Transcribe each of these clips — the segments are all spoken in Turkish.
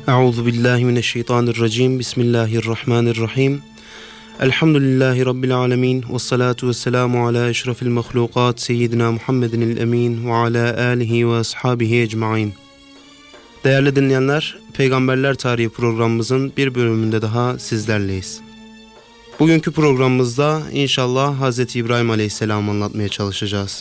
Euzu billahi mineşşeytanirracim. Bismillahirrahmanirrahim. Elhamdülillahi rabbil alamin ve salatu vesselamu ala eşrefil mahlukat seyyidina Muhammedinil emin ve ala alihi ve ashabihi ecmaîn. Değerli dinleyenler, Peygamberler Tarihi programımızın bir bölümünde daha sizlerleyiz. Bugünkü programımızda inşallah Hz. İbrahim Aleyhisselam'ı anlatmaya çalışacağız.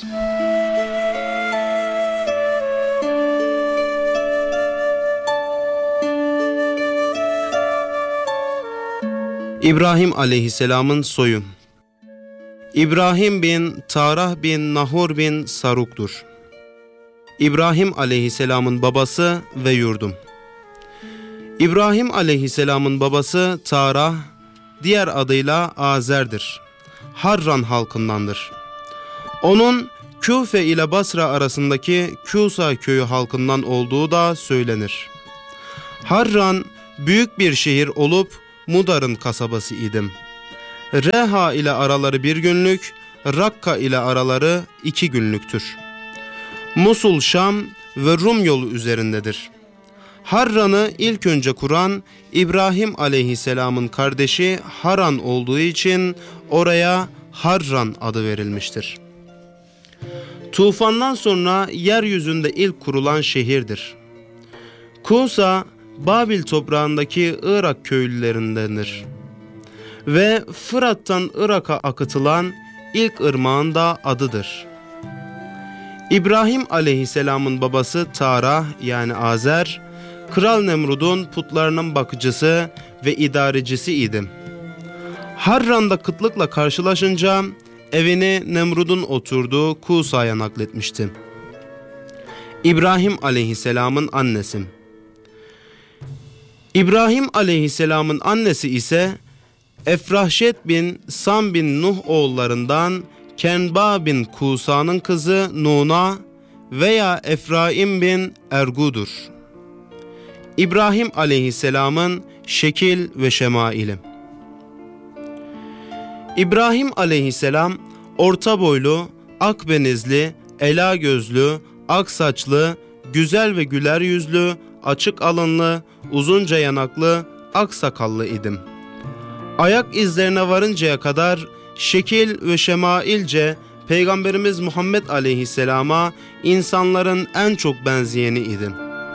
İbrahim Aleyhisselam'ın soyu. İbrahim bin Tarah bin Nahor bin Saruk'dur. İbrahim Aleyhisselam'ın babası ve yurdum. İbrahim Aleyhisselam'ın babası Tarah, diğer adıyla Azer'dir. Harran halkındandır. Onun Küfe ile Basra arasındaki Küsa köyü halkından olduğu da söylenir. Harran büyük bir şehir olup Mudar'ın kasabası idim. Reha ile araları 1 günlük, Rakka ile araları 2 günlüktür. Musul, Şam ve Rum yolu üzerindedir. Harran'ı ilk önce kuran İbrahim Aleyhisselam'ın kardeşi Haran olduğu için oraya Harran adı verilmiştir. Tufandan sonra yeryüzünde ilk kurulan şehirdir. Kusa, Babil toprağındaki Irak köylülerindendir. Ve Fırat'tan Irak'a akıtılan ilk ırmağın da adıdır. İbrahim Aleyhisselam'ın babası Tarah yani Azer, Kral Nemrud'un putlarının bakıcısı ve idarecisi idi. Harran'da kıtlıkla karşılaşınca evini Nemrud'un oturduğu Kusa'ya nakletmişti. İbrahim Aleyhisselam'ın annesi. İbrahim Aleyhisselam'ın annesi ise Efrahşet bin Sam bin Nuh oğullarından Kenba bin Kusa'nın kızı Nuna veya Efraim bin Ergu'dur. İbrahim Aleyhisselam'ın şekil ve şemaili. İbrahim Aleyhisselam orta boylu, akbenizli, ela gözlü, ak saçlı, güzel ve güler yüzlü, açık alınlı, uzunca yanaklı, ak sakallı idim. Ayak izlerine varıncaya kadar şekil ve şemailce Peygamberimiz Muhammed Aleyhisselam'a insanların en çok benzeyeni idim.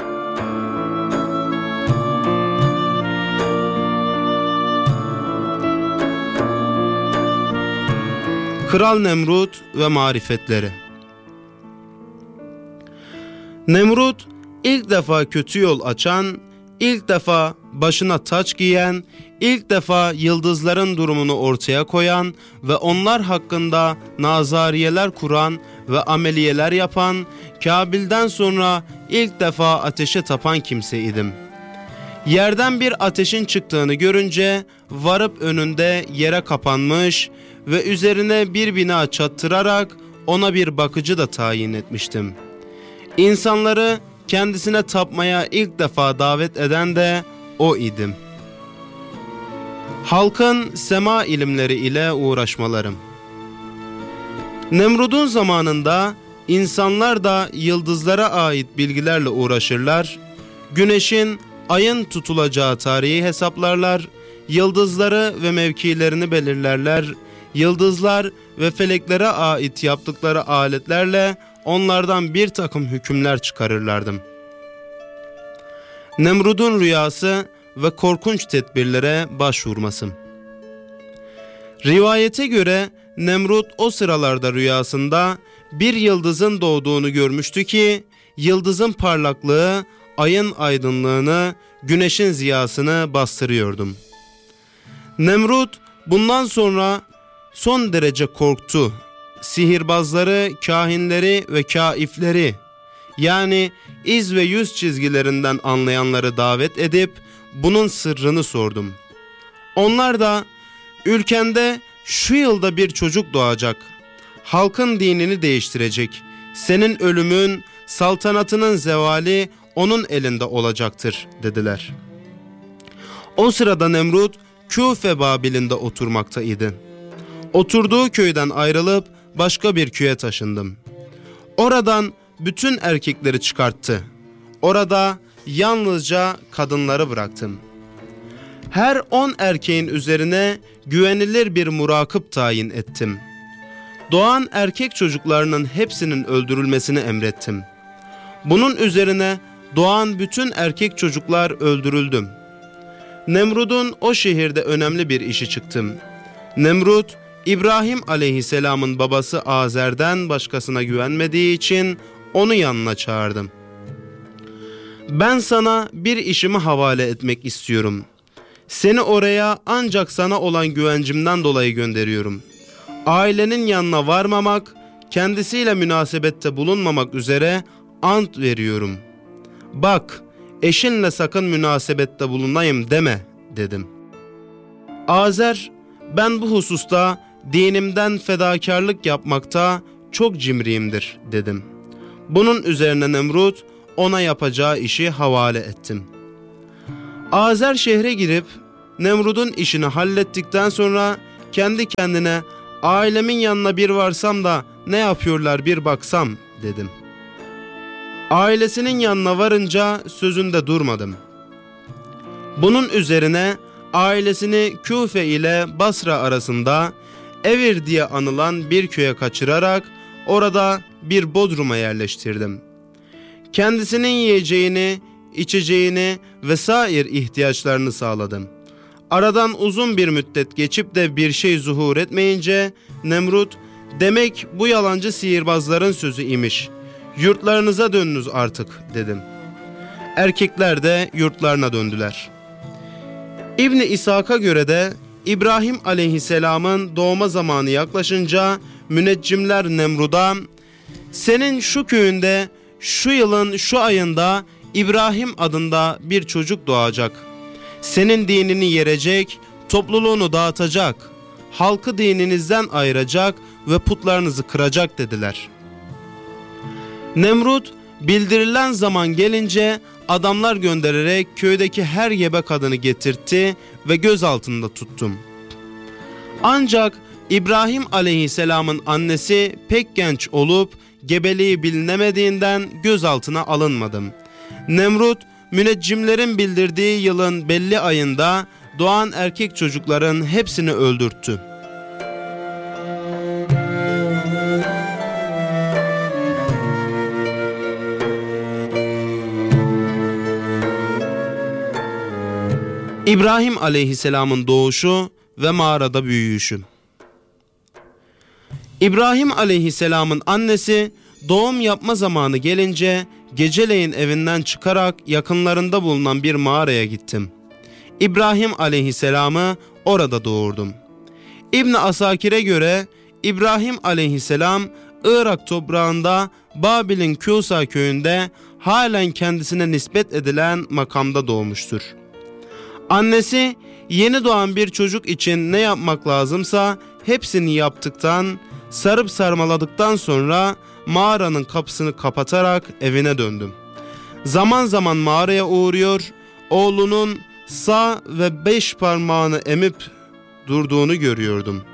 Kral Nemrut ve marifetleri. Nemrut ilk defa kötü yol açan, ilk defa başına taç giyen, ilk defa yıldızların durumunu ortaya koyan ve onlar hakkında nazariyeler kuran ve ameliyeler yapan, Kabil'den sonra ilk defa ateşe tapan kimseydim. Yerden bir ateşin çıktığını görünce varıp önünde yere kapanmış ve üzerine bir bina çattırarak ona bir bakıcı da tayin etmiştim. İnsanları kendisine tapmaya ilk defa davet eden de o idim. Halkın sema ilimleri ile uğraşmalarım. Nemrud'un zamanında insanlar da yıldızlara ait bilgilerle uğraşırlar, güneşin, ayın tutulacağı tarihi hesaplarlar, yıldızları ve mevkilerini belirlerler, yıldızlar ve feleklere ait yaptıkları aletlerle onlardan bir takım hükümler çıkarırlardım. Nemrud'un rüyası ve korkunç tedbirlere başvurması. Rivayete göre Nemrut o sıralarda rüyasında bir yıldızın doğduğunu görmüştü ki yıldızın parlaklığı ayın aydınlığını, güneşin ziyasını bastırıyordum. Nemrut bundan sonra son derece korktu. Sihirbazları, kahinleri ve kaifleri yani iz ve yüz çizgilerinden anlayanları davet edip bunun sırrını sordum. Onlar da ülkende şu yılda bir çocuk doğacak, halkın dinini değiştirecek, senin ölümün, saltanatının zevali onun elinde olacaktır dediler. O sırada Nemrut Küfe Babil'inde oturmaktaydı. Oturduğu köyden ayrılıp başka bir köye taşındım. Oradan bütün erkekleri çıkarttı. Orada yalnızca kadınları bıraktım. Her 10 erkeğin üzerine güvenilir bir murakip tayin ettim. Doğan erkek çocuklarının hepsinin öldürülmesini emrettim. Bunun üzerine doğan bütün erkek çocuklar öldürüldü. Nemrud'un o şehirde önemli bir işi çıktı. Nemrud, İbrahim aleyhisselamın babası Azer'den başkasına güvenmediği için onu yanına çağırdım. Ben sana bir işimi havale etmek istiyorum. Seni oraya ancak sana olan güvencimden dolayı gönderiyorum. Ailenin yanına varmamak, kendisiyle münasebette bulunmamak üzere ant veriyorum. Bak, eşinle sakın münasebette bulunayım deme dedim. Azer, ben bu hususta dinimden fedakarlık yapmakta çok cimriyimdir dedim. Bunun üzerine Nemrut ona yapacağı işi havale ettim. Azer şehre girip Nemrud'un işini hallettikten sonra kendi kendine ailemin yanına bir varsam da ne yapıyorlar bir baksam dedim. Ailesinin yanına varınca sözünde durmadım. Bunun üzerine ailesini Küfe ile Basra arasında Evir diye anılan bir köye kaçırarak orada bir bodruma yerleştirdim. Kendisinin yiyeceğini, içeceğini vesaire ihtiyaçlarını sağladım. Aradan uzun bir müddet geçip de bir şey zuhur etmeyince Nemrut, demek bu yalancı sihirbazların sözü imiş. Yurtlarınıza dönünüz artık dedim. Erkekler de yurtlarına döndüler. İbn-i İshak'a göre de İbrahim aleyhisselamın doğma zamanı yaklaşınca müneccimler Nemrud'a, senin şu köyünde şu yılın şu ayında İbrahim adında bir çocuk doğacak. Senin dinini yerecek, topluluğunu dağıtacak, halkı dininizden ayıracak ve putlarınızı kıracak dediler. Nemrut bildirilen zaman gelince adamlar göndererek köydeki her gebe kadını getirtti ve gözaltında tuttum. Ancak İbrahim aleyhisselamın annesi pek genç olup gebeliği bilinemediğinden gözaltına alınmadım. Nemrut müneccimlerin bildirdiği yılın belli ayında doğan erkek çocukların hepsini öldürttü. İbrahim aleyhisselamın doğuşu ve mağarada büyüyüşü. İbrahim aleyhisselamın annesi doğum yapma zamanı gelince geceleyin evinden çıkarak yakınlarında bulunan bir mağaraya gittim. İbrahim aleyhisselamı orada doğurdum. İbn Asakir'e göre İbrahim aleyhisselam Irak toprağında Babil'in Küsa köyünde halen kendisine nispet edilen makamda doğmuştur. Annesi yeni doğan bir çocuk için ne yapmak lazımsa hepsini yaptıktan, sarıp sarmaladıktan sonra mağaranın kapısını kapatarak evine döndüm. Zaman zaman mağaraya uğruyor, oğlunun sağ ve 5 parmağını emip durduğunu görüyordum.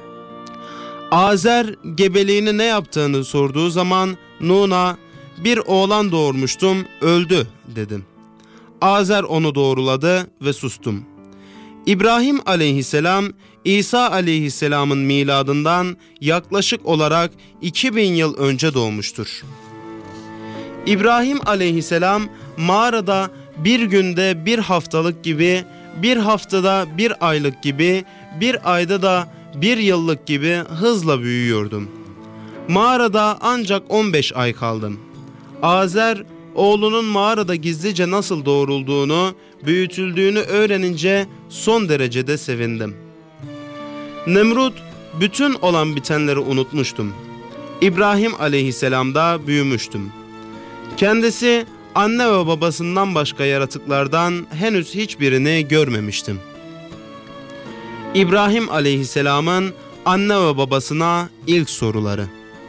Azer gebeliğini ne yaptığını sorduğu zaman Nun'a bir oğlan doğurmuştum, öldü dedim. Azer onu doğruladı ve sustum. İbrahim aleyhisselam İsa aleyhisselamın miladından yaklaşık olarak 2000 yıl önce doğmuştur. İbrahim aleyhisselam mağarada bir günde bir haftalık gibi, bir haftada bir aylık gibi, bir ayda da bir yıllık gibi hızla büyüyordum. Mağarada ancak 15 ay kaldım. Azer oğlunun mağarada gizlice nasıl doğrulduğunu, büyütüldüğünü öğrenince son derecede sevindim. Nemrut, bütün olan bitenleri unutmuştum. İbrahim aleyhisselamda büyümüştüm. Kendisi anne ve babasından başka yaratıklardan henüz hiçbirini görmemiştim. İbrahim aleyhisselamın anne ve babasına ilk soruları.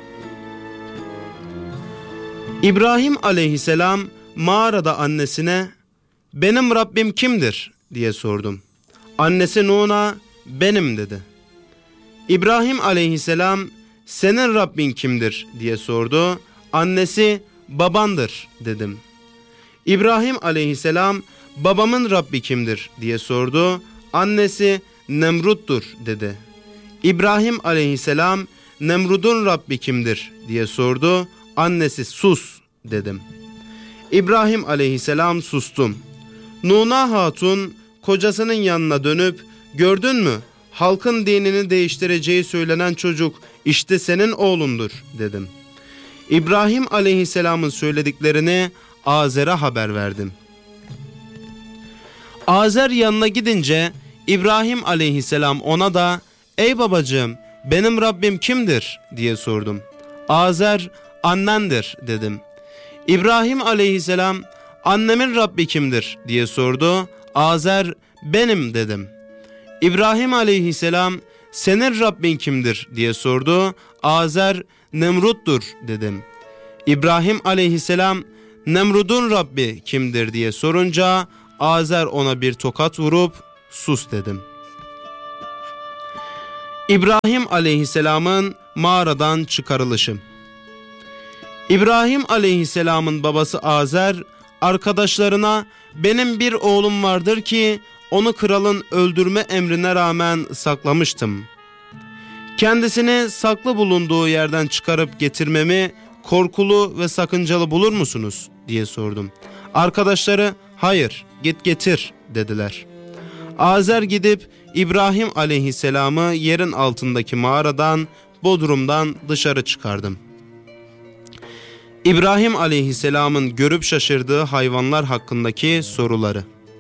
İbrahim aleyhisselam mağarada annesine "Benim Rabbim kimdir?" diye sordum. Annesi Nun'a "Benim" dedi. İbrahim aleyhisselam "Senin Rabbin kimdir?" diye sordu. Annesi "Babandır" dedim. İbrahim aleyhisselam babamın Rabbi kimdir diye sordu. Annesi Nemrut'tur dedi. İbrahim aleyhisselam Nemrud'un Rabbi kimdir diye sordu. Annesi sus dedim. İbrahim aleyhisselam sustum. Nuna Hatun kocasının yanına dönüp gördün mü halkın dinini değiştireceği söylenen çocuk işte senin oğlundur dedim. İbrahim aleyhisselamın söylediklerini Azer'e haber verdim. Azer yanına gidince İbrahim aleyhisselam ona da ey babacığım benim Rabbim kimdir diye sordum. Azer annendir dedim. İbrahim aleyhisselam annemin Rabbi kimdir diye sordu. Azer benim dedim. İbrahim aleyhisselam senin Rabbin kimdir diye sordu. Azer Nemrut'tur dedim. İbrahim aleyhisselam Nemrud'un Rabbi kimdir diye sorunca Azer ona bir tokat vurup sus dedim. İbrahim aleyhisselamın mağaradan çıkarılışı. İbrahim aleyhisselamın babası Azer arkadaşlarına benim bir oğlum vardır ki onu kralın öldürme emrine rağmen saklamıştım. Kendisini saklı bulunduğu yerden çıkarıp getirmemi korkulu ve sakıncalı bulur musunuz diye sordum. Arkadaşları hayır git getir dediler. Azer gidip İbrahim aleyhisselamı yerin altındaki mağaradan bodrumdan dışarı çıkardım. İbrahim aleyhisselamın görüp şaşırdığı hayvanlar hakkındaki soruları.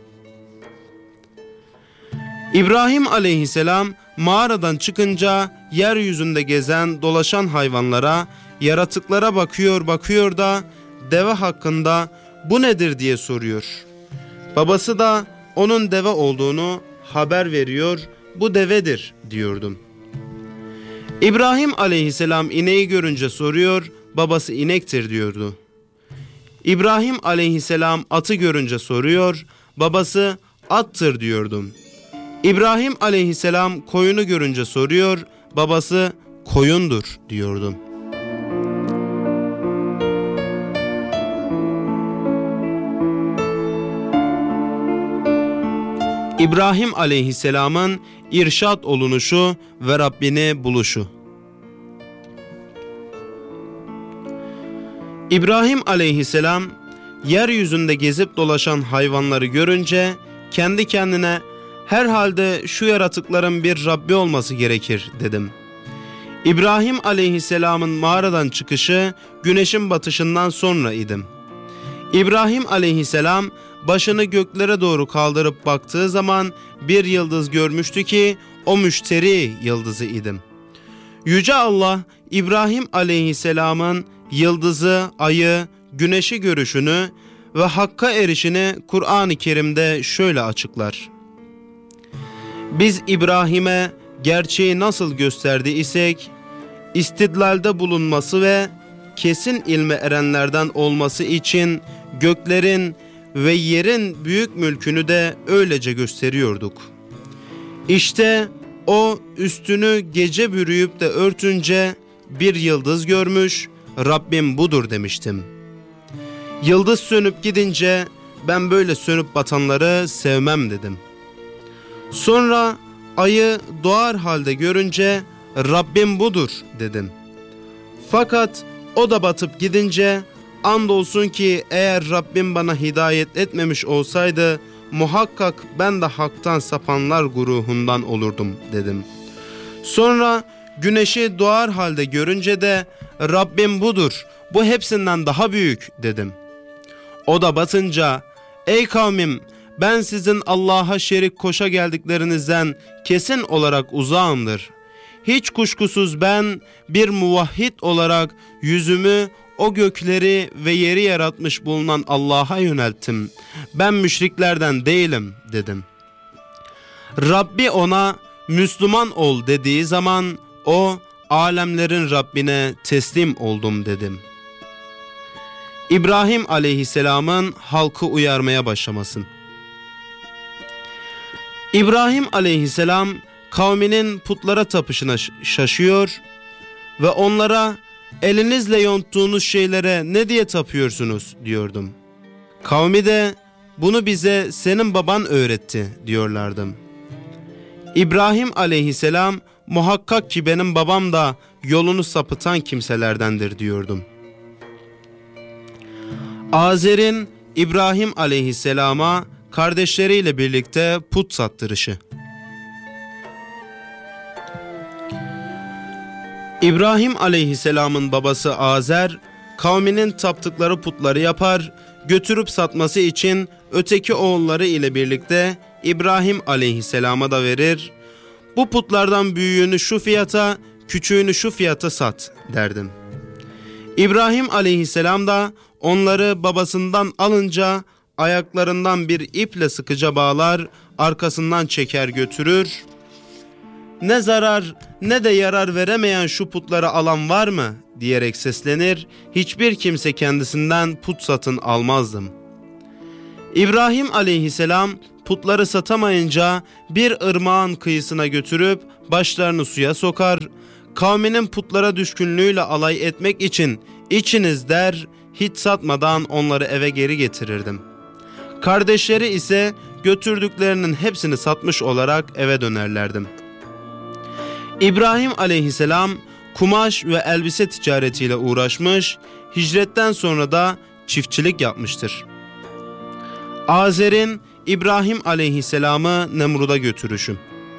İbrahim aleyhisselam mağaradan çıkınca yeryüzünde gezen dolaşan hayvanlara, yaratıklara bakıyor da deve hakkında bu nedir diye soruyor. Babası da onun deve olduğunu haber veriyor, bu devedir diyordum. İbrahim aleyhisselam ineği görünce soruyor, babası inektir diyordu. İbrahim aleyhisselam atı görünce soruyor, babası attır diyordum. İbrahim aleyhisselam koyunu görünce soruyor, babası koyundur diyordum. İbrahim aleyhisselamın irşad olunuşu ve Rabbini buluşu. İbrahim aleyhisselam yeryüzünde gezip dolaşan hayvanları görünce kendi kendine herhalde şu yaratıkların bir Rabbi olması gerekir dedim. İbrahim aleyhisselamın mağaradan çıkışı güneşin batışından sonra idim. İbrahim aleyhisselam başını göklere doğru kaldırıp baktığı zaman bir yıldız görmüştü ki o müşteri yıldızı idim. Yüce Allah İbrahim aleyhisselamın yıldızı, ayı, güneşi görüşünü ve hakka erişini Kur'an-ı Kerim'de şöyle açıklar. Biz İbrahim'e gerçeği nasıl gösterdi isek, istidlalde bulunması ve kesin ilme erenlerden olması için göklerin ve yerin büyük mülkünü de öylece gösteriyorduk. İşte o üstünü gece bürüyüp de örtünce bir yıldız görmüş, Rabbim budur demiştim. Yıldız sönüp gidince ben böyle sönüp batanları sevmem dedim. Sonra ayı doğar halde görünce Rabbim budur dedim. Fakat o da batıp gidince andolsun ki eğer Rabbim bana hidayet etmemiş olsaydı muhakkak ben de haktan sapanlar güruhundan olurdum dedim. Sonra güneşi doğar halde görünce de Rabbim budur, bu hepsinden daha büyük dedim. O da batınca ey kavmim ben sizin Allah'a şerik koşa geldiklerinizden kesin olarak uzağımdır. Hiç kuşkusuz ben bir muvahhid olarak yüzümü o gökleri ve yeri yaratmış bulunan Allah'a yönelttim. Ben müşriklerden değilim dedim. Rabbi ona Müslüman ol dediği zaman o alemlerin Rabbine teslim oldum dedim. İbrahim aleyhisselamın halkı uyarmaya başlaması. İbrahim aleyhisselam kavminin putlara tapışına şaşıyor ve onlara elinizle yonttuğunuz şeylere ne diye tapıyorsunuz diyordum. Kavmi de bunu bize senin baban öğretti diyorlardı. İbrahim aleyhisselam muhakkak ki benim babam da yolunu sapıtan kimselerdendir diyordum. Azer'in İbrahim aleyhisselama kardeşleriyle birlikte put sattırışı. İbrahim aleyhisselamın babası Azer, kavminin taptıkları putları yapar, götürüp satması için öteki oğulları ile birlikte İbrahim aleyhisselama da verir. Bu putlardan büyüğünü şu fiyata, küçüğünü şu fiyata sat derdim. İbrahim aleyhisselam da onları babasından alınca ayaklarından bir iple sıkıca bağlar, arkasından çeker götürür. Ne zarar ne de yarar veremeyen şu putları alan var mı diyerek seslenir, hiçbir kimse kendisinden put satın almazdım. İbrahim aleyhisselam putları satamayınca bir ırmağın kıyısına götürüp başlarını suya sokar, kavminin putlara düşkünlüğüyle alay etmek için içiniz der, hiç satmadan onları eve geri getirirdim. Kardeşleri ise götürdüklerinin hepsini satmış olarak eve dönerlerdim. İbrahim aleyhisselam kumaş ve elbise ticaretiyle uğraşmış, hicretten sonra da çiftçilik yapmıştır. Azer'in İbrahim aleyhisselamı Nemrud'a götürüşü.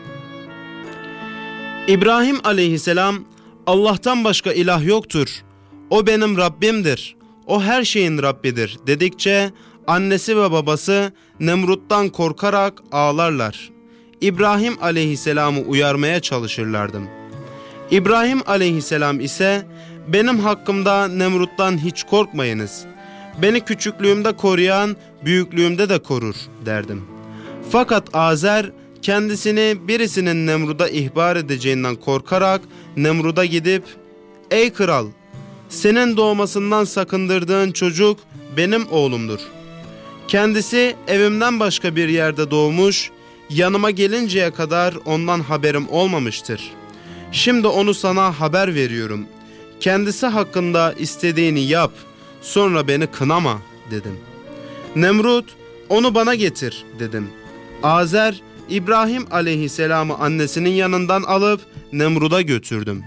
İbrahim aleyhisselam, Allah'tan başka ilah yoktur, o benim Rabbimdir, o her şeyin Rabbidir dedikçe annesi ve babası Nemrut'tan korkarak ağlarlar. İbrahim aleyhisselamı uyarmaya çalışırlardı. İbrahim aleyhisselam ise benim hakkımda Nemrut'tan hiç korkmayınız. Beni küçüklüğümde koruyan büyüklüğümde de korur derdim. Fakat Azer kendisini birisinin Nemrut'a ihbar edeceğinden korkarak Nemrut'a gidip ''Ey kral, senin doğmasından sakındırdığın çocuk benim oğlumdur. Kendisi evimden başka bir yerde doğmuş, yanıma gelinceye kadar ondan haberim olmamıştır. Şimdi onu sana haber veriyorum. Kendisi hakkında istediğini yap, sonra beni kınama.'' dedim. Nemrut, ''Onu bana getir.'' dedim. Azer, İbrahim aleyhisselamı annesinin yanından alıp Nemrut'a götürdüm.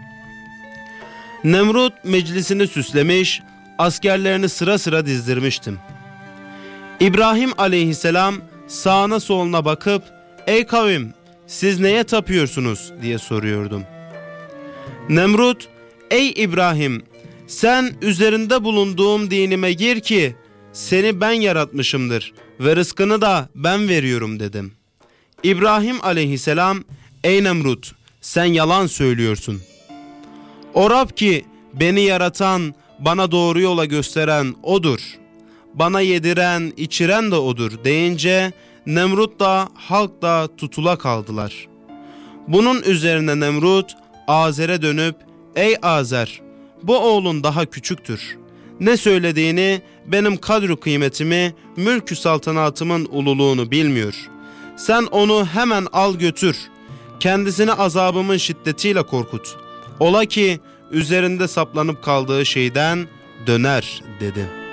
Nemrut meclisini süslemiş, askerlerini sıra sıra dizdirmiştim. İbrahim aleyhisselam sağına soluna bakıp ''Ey kavim, siz neye tapıyorsunuz?'' diye soruyordum. Nemrut, ''Ey İbrahim, sen üzerinde bulunduğum dinime gir ki seni ben yaratmışımdır ve rızkını da ben veriyorum.'' dedim. İbrahim aleyhisselam, ''Ey Nemrut, sen yalan söylüyorsun. O Rab ki beni yaratan, bana doğru yola gösteren O'dur. Bana yediren, içiren de O'dur.'' deyince Nemrut da halk da tutula kaldılar. Bunun üzerine Nemrut Azer'e dönüp ''Ey Azer, bu oğlun daha küçüktür. Ne söylediğini, benim kadru kıymetimi, mülkü saltanatımın ululuğunu bilmiyor. Sen onu hemen al götür. Kendisini azabımın şiddetiyle korkut. Ola ki üzerinde saplanıp kaldığı şeyden döner.'' dedi.